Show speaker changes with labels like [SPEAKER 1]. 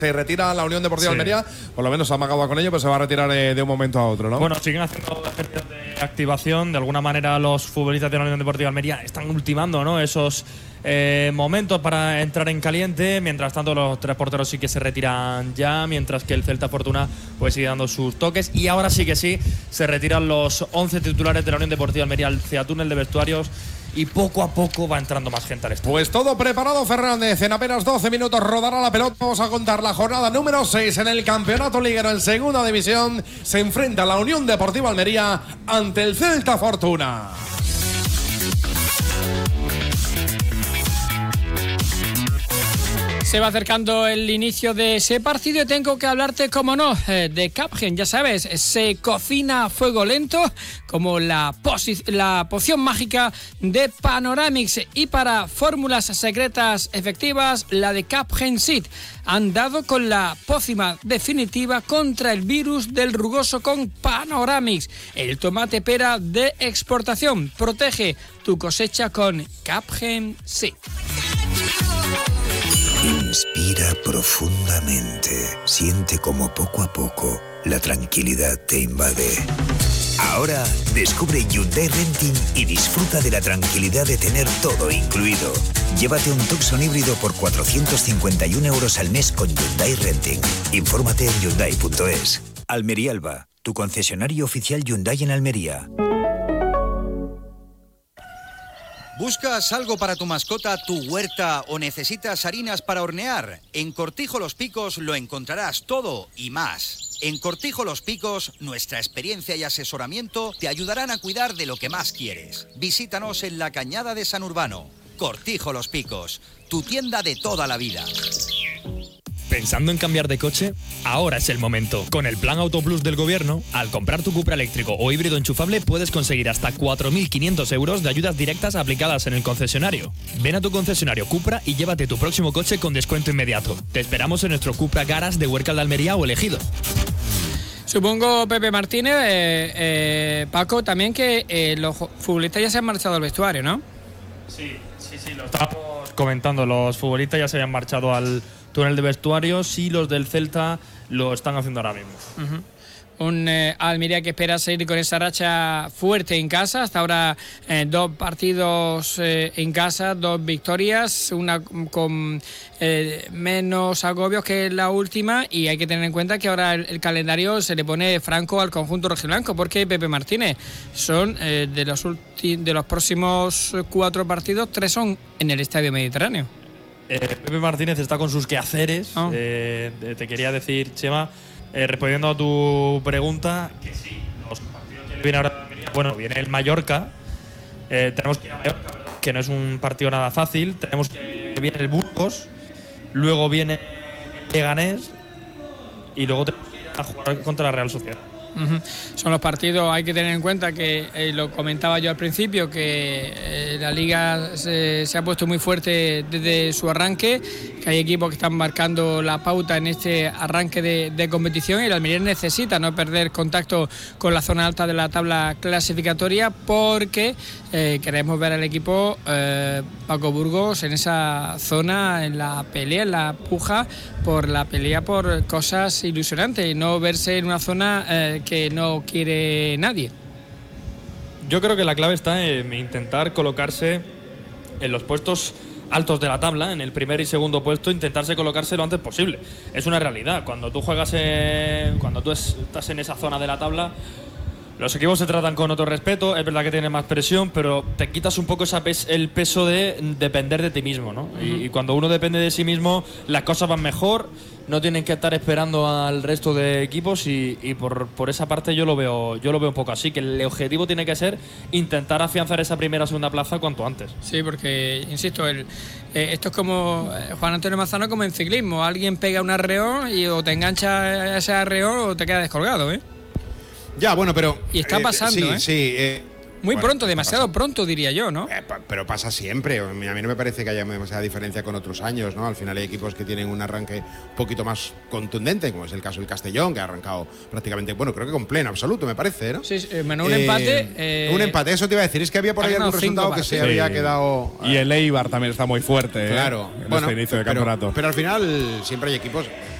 [SPEAKER 1] Se retira la Unión Deportiva Almería, por lo menos ha amagado con ello, pero se va a retirar de un momento a otro, ¿no?
[SPEAKER 2] Bueno, siguen haciendo ejercicios de activación. De alguna manera los futbolistas de la Unión Deportiva Almería están ultimando, ¿no?, esos momentos para entrar en caliente. Mientras tanto, los tres porteros sí que se retiran ya, mientras que el Celta Fortuna pues sigue dando sus toques. Y ahora sí que sí, se retiran los 11 titulares de la Unión Deportiva Almería hacia túnel de vestuarios. Y poco a poco va entrando más gente al estadio.
[SPEAKER 1] Pues todo preparado, Fernández. En apenas 12 minutos rodará la pelota. Vamos a contar la jornada número 6 en el Campeonato Liguero en Segunda División. Se enfrenta la Unión Deportiva Almería ante el Celta Fortuna.
[SPEAKER 3] Se va acercando el inicio de ese partido y tengo que hablarte, como no, de Capgen. Ya sabes, se cocina a fuego lento como la poción mágica de Panoramix. Y para fórmulas secretas efectivas, la de Capgen Seed. Han dado con la pócima definitiva contra el virus del rugoso con Panoramix. El tomate pera de exportación. Protege tu cosecha con Capgen Seed.
[SPEAKER 4] Inspira profundamente. Siente como poco a poco la tranquilidad te invade. Ahora descubre Hyundai Renting y disfruta de la tranquilidad de tener todo incluido. Llévate un Tucson híbrido por 451 € al mes con Hyundai Renting. Infórmate en Hyundai.es. Almería Alba, tu concesionario oficial Hyundai en Almería.
[SPEAKER 5] ¿Buscas algo para tu mascota, tu huerta o necesitas harinas para hornear? En Cortijo Los Picos lo encontrarás todo y más. En Cortijo Los Picos, nuestra experiencia y asesoramiento te ayudarán a cuidar de lo que más quieres. Visítanos en la Cañada de San Urbano. Cortijo Los Picos, tu tienda de toda la vida.
[SPEAKER 2] ¿Pensando en cambiar de coche? Ahora es el momento. Con el Plan Auto Plus del Gobierno, al comprar tu Cupra eléctrico o híbrido enchufable, puedes conseguir hasta 4.500 € de ayudas directas aplicadas en el concesionario. Ven a tu concesionario Cupra y llévate tu próximo coche con descuento inmediato. Te esperamos en nuestro Cupra Garage de Huércal de Almería o Elegido.
[SPEAKER 3] Supongo, Pepe Martínez, Paco, también que los futbolistas ya se han marchado al vestuario, ¿no?
[SPEAKER 2] Sí, lo estábamos comentando. Los futbolistas ya se habían marchado al túnel de vestuarios y los del Celta lo están haciendo ahora mismo.
[SPEAKER 3] Un Almería que espera seguir con esa racha fuerte en casa. Hasta ahora 2 partidos en casa, 2 victorias, una con menos agobios que la última, y hay que tener en cuenta que ahora el calendario se le pone franco al conjunto rojiblanco, porque Pepe Martínez son de los próximos 4 partidos, 3 son en el Estadio Mediterráneo.
[SPEAKER 2] Pepe Martínez está con sus quehaceres. Te quería decir, Chema, respondiendo a tu pregunta, que sí, los partidos que viene ahora, bueno, viene el Mallorca, tenemos que ir a Mallorca, que no es un partido nada fácil, tenemos que viene el Burgos, luego viene el Leganés y luego tenemos que ir a jugar contra la Real Sociedad.
[SPEAKER 3] Son los partidos, hay que tener en cuenta que lo comentaba yo al principio, que la liga se ha puesto muy fuerte desde su arranque, que hay equipos que están marcando la pauta en este arranque de competición, y el Almería necesita no perder contacto con la zona alta de la tabla clasificatoria, porque queremos ver al equipo Paco Burgos en esa zona, en la pelea, en la puja por la pelea por cosas ilusionantes, y no verse en una zona que no quiere nadie.
[SPEAKER 2] Yo creo que la clave está en intentar colocarse en los puestos altos de la tabla, en el primer y segundo puesto, intentarse colocarse lo antes posible. Es una realidad. Cuando tú juegas, cuando tú estás en esa zona de la tabla, los equipos se tratan con otro respeto. Es verdad que tienen más presión, pero te quitas un poco el peso de depender de ti mismo, ¿no? Y cuando uno depende de sí mismo, las cosas van mejor. No tienen que estar esperando al resto de equipos, y por esa parte yo lo veo un poco así, que el objetivo tiene que ser intentar afianzar esa primera o segunda plaza cuanto antes.
[SPEAKER 3] Sí, porque, insisto, esto es como Juan Antonio Mazano, como en ciclismo. Alguien pega un arreón y o te engancha a ese arreón o te quedas descolgado, ¿eh?
[SPEAKER 6] Ya, bueno, pero...
[SPEAKER 3] Y está pasando,
[SPEAKER 6] sí,
[SPEAKER 3] muy pronto, demasiado pronto, diría yo, ¿no?
[SPEAKER 6] Pero pasa siempre. A mí no me parece que haya demasiada diferencia con otros años, ¿no? Al final hay equipos que tienen un arranque un poquito más contundente, como es el caso del Castellón, que ha arrancado prácticamente, bueno, creo que con pleno absoluto, me parece, ¿no?
[SPEAKER 3] Sí, menos un empate.
[SPEAKER 6] Un empate, eso te iba a decir. Es que había por ahí algún resultado que se había quedado...
[SPEAKER 1] Y el Eibar también está muy fuerte,
[SPEAKER 6] claro,
[SPEAKER 1] en este inicio de campeonato.
[SPEAKER 6] Pero al final siempre hay equipos...